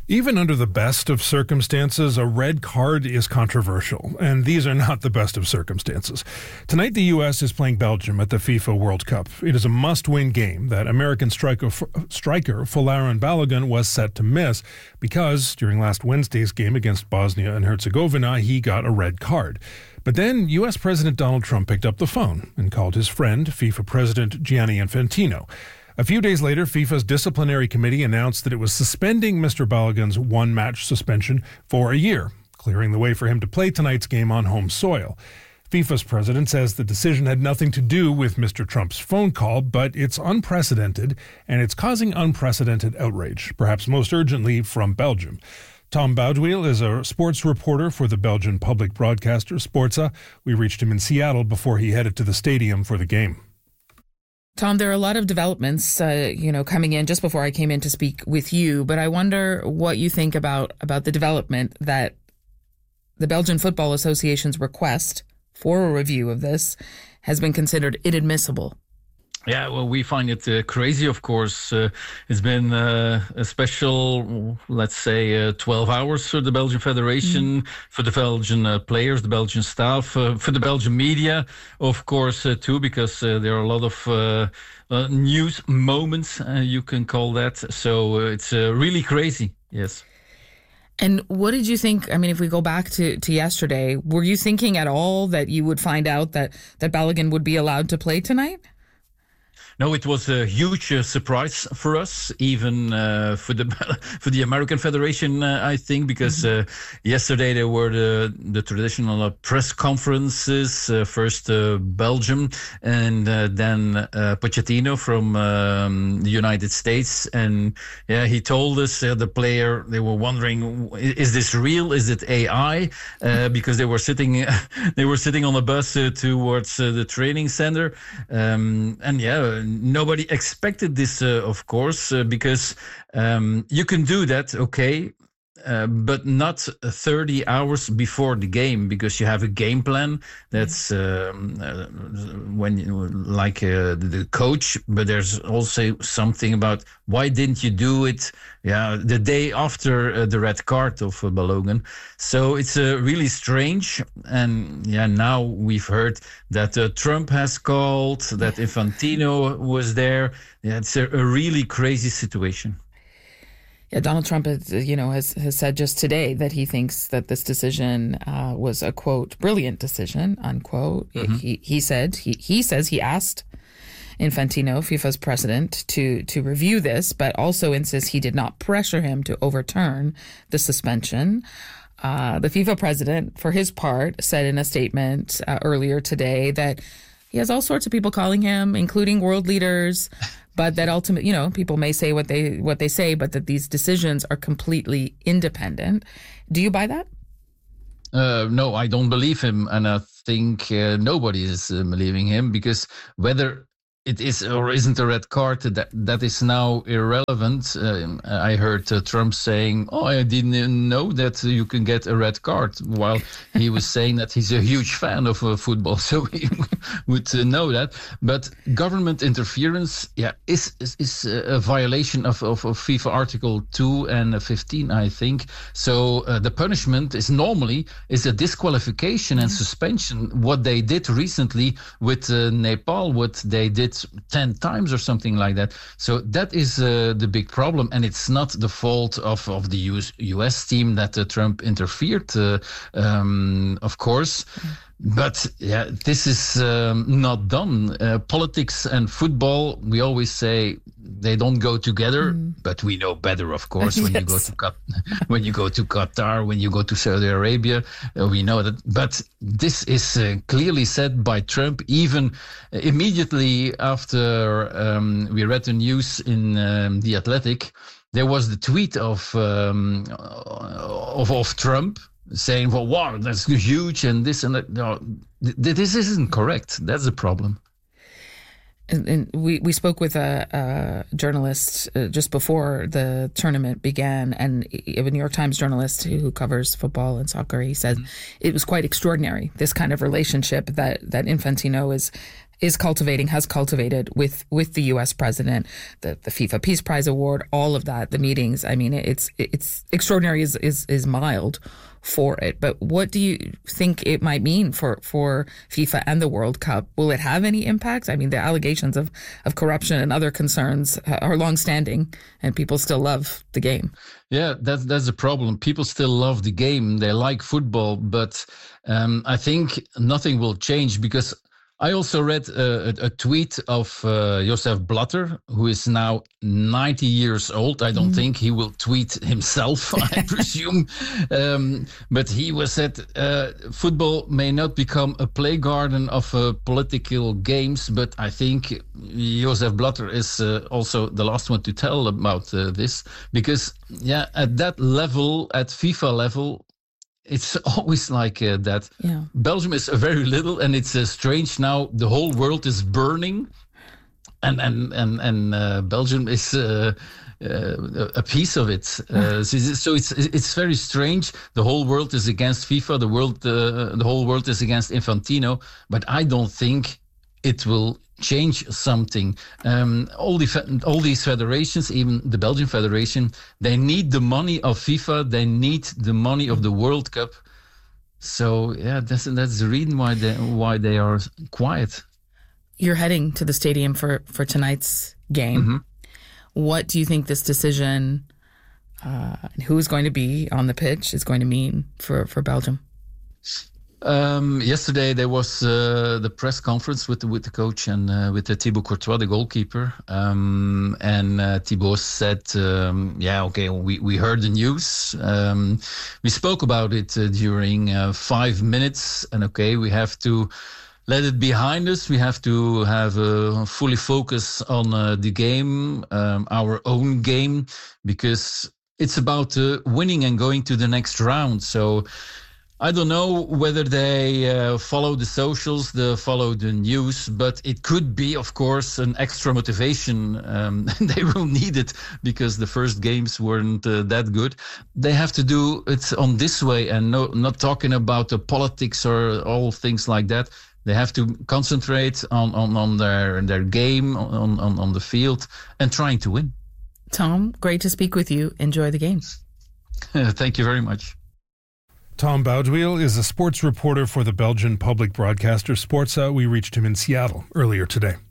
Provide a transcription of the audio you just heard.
Even under the best of circumstances, a red card is controversial, and these are not the best of circumstances. Tonight, the U.S. is playing Belgium at the FIFA World Cup. It is a must-win game that American striker Folarin Balogun was set to miss because during last Wednesday's game against Bosnia and Herzegovina, he got a red card. But then U.S. President Donald Trump picked up the phone and called his friend, FIFA President Gianni Infantino. A few days later, FIFA's disciplinary committee announced that it was suspending Mr. Balogun's one-match suspension for a year, clearing the way for him to play tonight's game on home soil. FIFA's president says the decision had nothing to do with Mr. Trump's phone call, but it's unprecedented, and it's causing unprecedented outrage, perhaps most urgently from Belgium. Tom Boudwiel is a sports reporter for the Belgian public broadcaster Sportza. We reached him in Seattle before he headed to the stadium for the game. Tom, there are a lot of developments, coming in just before I came in to speak with you. But I wonder what you think about the development that the Belgian Football Association's request for a review of this has been considered inadmissible. Yeah, well, we find it crazy, of course. It's been a special, 12 hours for the Belgian Federation, for the Belgian players, the Belgian staff, for the Belgian media, of course, too, because there are a lot of news moments, you can call that. So it's really crazy, yes. And what did you think? I mean, if we go back to yesterday, were you thinking at all that you would find out that Balogun would be allowed to play tonight? No, it was a huge surprise for us, even for the American Federation, I think, because yesterday there were the traditional press conferences, first Belgium and then Pochettino from the United States. And yeah, he told us, the player, they were wondering, is this real? Is it AI? Because they were sitting on a bus towards the training center. And yeah, nobody expected this, of course, because you can do that, okay, but not 30 hours before the game, because you have a game plan. That's when the coach, but there's also something about why didn't you do it? Yeah, the day after the red card of Balogun. So it's really strange. And yeah, now we've heard that Trump has called, that Infantino was there. Yeah, it's a really crazy situation. Yeah, Donald Trump has said just today that he thinks that this decision was a, quote, brilliant decision, unquote. He says he asked Infantino, FIFA's president, to review this, but also insists he did not pressure him to overturn the suspension. The FIFA president, for his part, said in a statement earlier today that he has all sorts of people calling him, including world leaders, but that ultimately, people may say what they say, but that these decisions are completely independent. Do you buy that? No, I don't believe him, and I think nobody is believing him, because whether it is or isn't a red card, that is now irrelevant. I heard Trump saying, I didn't know that you can get a red card, while he was saying that he's a huge fan of football, so he would know that. But government interference, is a violation of FIFA Article 2 and 15, I think. So the punishment is normally a disqualification and suspension. What they did recently with Nepal, what they did 10 times or something like that. So that is the big problem, and it's not the fault of the US team that Trump interfered, of course. But yeah, this is not done. Politics and football, we always say they don't go together, but we know better, of course. When you go to when you go to Qatar, when you go to Saudi Arabia, we know that. But this is clearly said by Trump, even immediately after we read the news in The Athletic. There was the tweet of Trump, saying, well, wow, that's huge and this and that. No, this isn't correct. That's the problem. And we spoke with a journalist just before the tournament began, and a New York Times journalist who covers football and soccer. He said it was quite extraordinary, this kind of relationship that Infantino has cultivated with the U.S. president, the FIFA Peace Prize Award, all of that, the meetings. I mean, it's extraordinary is mild for it. But what do you think it might mean for FIFA and the World Cup? Will it have any impact? I mean, the allegations of corruption and other concerns are longstanding, and people still love the game. Yeah, that's the problem. People still love the game. They like football, but I think nothing will change, because I also read a tweet of Joseph Blatter, who is now 90 years old. I don't think he will tweet himself, I presume. But he was said, football may not become a playgarden of political games, but I think Joseph Blatter is also the last one to tell about this. Because, yeah, at that level, at FIFA level, it's always like that. Yeah. Belgium is very little, and it's strange now. The whole world is burning, and Belgium is a piece of it. So it's very strange. The whole world is against FIFA. The whole world is against Infantino. But I don't think it will change something. All these federations, even the Belgian Federation, they need the money of FIFA. They need the money of the World Cup. So yeah, that's the reason why they are quiet. You're heading to the stadium for tonight's game. Mm-hmm. What do you think this decision, and who's going to be on the pitch, is going to mean for Belgium? Yesterday there was the press conference with the coach and with Thibaut Courtois, the goalkeeper, and Thibaut said, we heard the news. We spoke about it during 5 minutes, and we have to let it behind us. We have to have fully focus on the game, our own game, because it's about winning and going to the next round. So I don't know whether they follow the socials, follow the news, but it could be, of course, an extra motivation. They will need it because the first games weren't that good. They have to do it on this way and not talking about the politics or all things like that. They have to concentrate on their game, on the field, and trying to win. Tom, great to speak with you. Enjoy the games. Thank you very much. Tom Boudwiel is a sports reporter for the Belgian public broadcaster Sportza. We reached him in Seattle earlier today.